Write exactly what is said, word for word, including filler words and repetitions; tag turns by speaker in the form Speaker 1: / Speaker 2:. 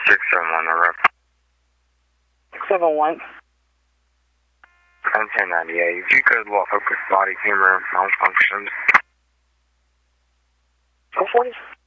Speaker 1: six seven one, the rep.
Speaker 2: six seven one.
Speaker 1: I'm ten ninety-eight. If you could walk up with body camera malfunctions.
Speaker 2: Go for it.